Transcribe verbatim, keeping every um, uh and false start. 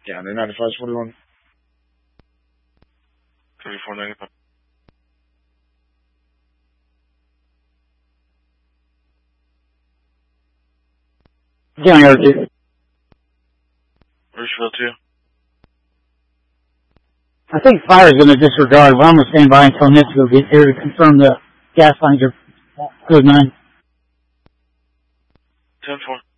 Yeah, they're ninety-five forty-one. thirty-four ninety-five. Yeah, I heard you. Richfield two. I think fire is going to disregard, but I'm going to stand by until Nitsville gets here to confirm the gas lines are code nine. ten four.